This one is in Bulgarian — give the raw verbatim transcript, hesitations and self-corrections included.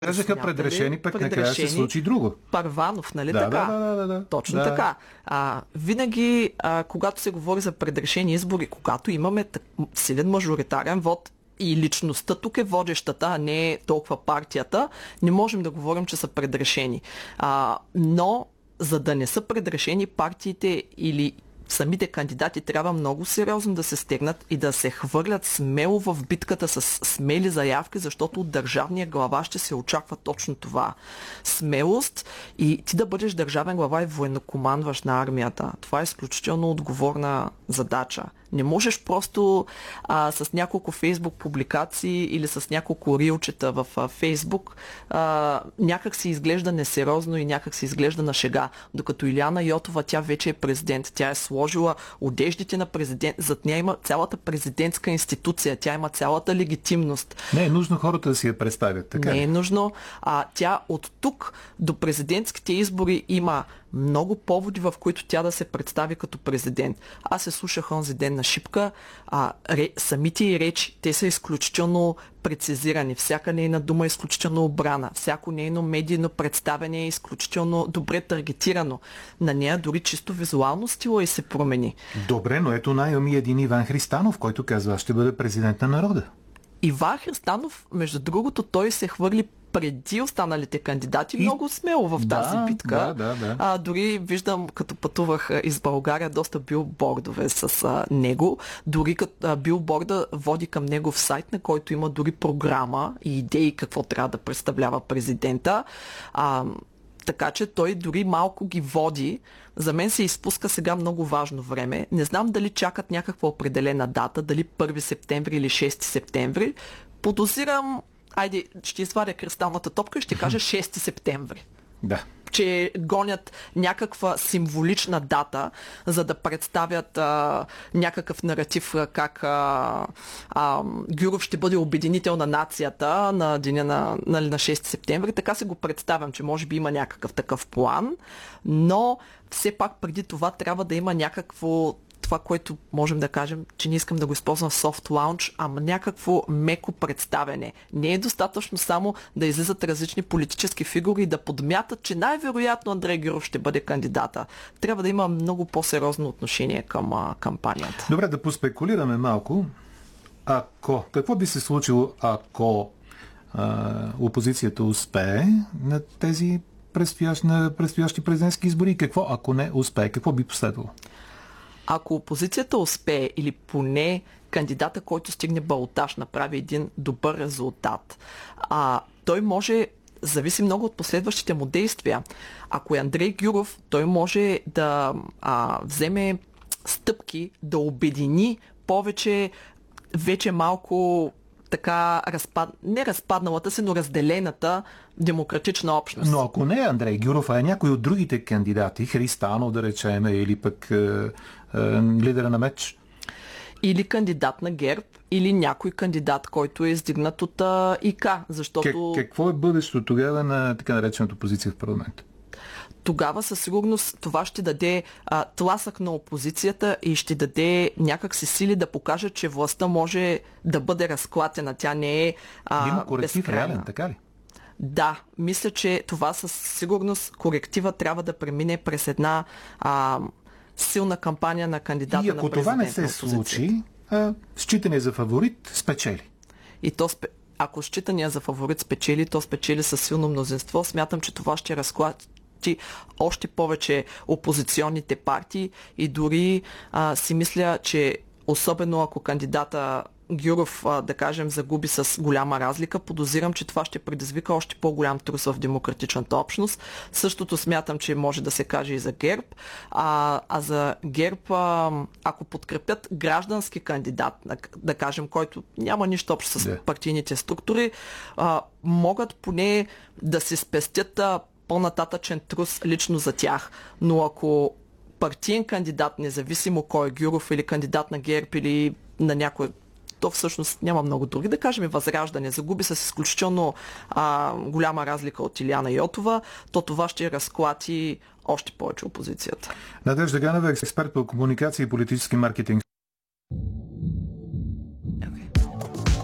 Казаха предрешени, пък накрая се случи друго. Първанов, нали Да, така? да, да, да, да. Точно Да. така. А, винаги, а, когато се говори за предрешени избори, когато имаме так- силен мажоритарен вод и личността тук е водещата, а не толкова партията, не можем да говорим, че са предрешени. А, но, за да не са предрешени, партиите или самите кандидати трябва много сериозно да се стегнат и да се хвърлят смело в битката с смели заявки, защото от държавния глава ще се очаква точно това. Смелост и ти да бъдеш държавен глава и военнокомандващ на армията. Това е изключително отговорна задача. Не можеш просто а, с няколко фейсбук публикации или с няколко рилчета в а, фейсбук а, някак си изглежда несериозно и някак си изглежда на шега. Докато Илияна Йотова, тя вече е президент. Тя е сложила одеждите на президент. Зад нея има цялата президентска институция. Тя има цялата легитимност. Не е нужно хората да си я представят. Така Не е нужно. А, тя от тук до президентските избори има много поводи, в които тя да се представи като президент. Аз се слушах онзи ден на Шипка, а, ре, самите й речи, те са изключително прецизирани. Всяка нейна дума е изключително обрана. Всяко нейно медийно представяне е изключително добре таргетирано. На нея дори чисто визуално стила и се промени. Добре, но ето най-ами един Иван Христанов, който казва, ще бъде президент на народа. Иван Христанов, между другото, той се хвърли преди останалите кандидати, и... много смело в тази да, битка. Да, да, да. А, дори виждам, като пътувах из България, доста билбордове с а, него. Дори като а, билборда води към негов сайт, на който има дори програма и идеи какво трябва да представлява президента. А, така че той дори малко ги води. За мен се изпуска сега много важно време. Не знам дали чакат някаква определена дата, дали първи септември или шести септември. Подозирам, айде, ще извадя кристалната топка и ще кажа шести септември. Да. Че гонят някаква символична дата, за да представят а, някакъв наратив, как а, а, Гюров ще бъде обединител на нацията на деня на, на, на шести септември. Така се го представям, че може би има някакъв такъв план, но все пак преди това трябва да има някакво това, което можем да кажем, че не искам да го използвам в soft launch, ама някакво меко представяне. Не е достатъчно само да излизат различни политически фигури и да подмятат, че най-вероятно Андрей Гюров ще бъде кандидата. Трябва да има много по-сериозно отношение към а, кампанията. Добре, да поспекулираме малко. Ако, какво би се случило, ако а, опозицията успее на тези предстоящи, на предстоящи президентски избори? Какво, ако не успее? Какво би последвало? Ако опозицията успее или поне кандидата, който стигне балотаж, направи един добър резултат, а, той може, зависи много от последващите му действия. Ако е Андрей Гюров, той може да а, вземе стъпки, да обедини повече, вече малко така разпад... не разпадналата се, но разделената демократична общност. Но ако не е Андрей Гюров, а е някой от другите кандидати, Христанов да речем, или пък е, е, лидера на МЕЧ? Или кандидат на ГЕРБ, или някой кандидат, който е издигнат от а, ИК, защото... Как, какво е бъдещето тогава на така наречената опозиция в парламента? Тогава със сигурност това ще даде а, тласък на опозицията и ще даде някакси сили да покаже, че властта може да бъде разклатена. Тя не е а, има коректив безкрайна. реален, така ли? Да, мисля, че това със сигурност коректива трябва да премине през една а, силна кампания на кандидата на президент. И ако това не се случи, а, считане за фаворит спечели. И то спе... ако считания за фаворит спечели, то спечели със силно мнозинство. Смятам, че това ще разклати още повече опозиционните партии и дори а, си мисля, че особено ако кандидата Гюров, а, да кажем, загуби с голяма разлика, подозирам, че това ще предизвика още по-голям трус в демократичната общност. Същото смятам, че може да се каже и за ГЕРБ. А, а за ГЕРБ, а, ако подкрепят граждански кандидат, да кажем, който няма нищо общо с партийните структури, а, могат поне да се спестят а, по-нататъчен трус лично за тях. Но ако партиен кандидат, независимо кой е Гюров или кандидат на ГЕРБ или на някой, то всъщност няма много други. Да кажем Възраждане, загуби с изключително а, голяма разлика от Илияна Йотова, то това ще разклати още повече опозицията. Надежда Ганева, експерт по комуникация и политически маркетинг.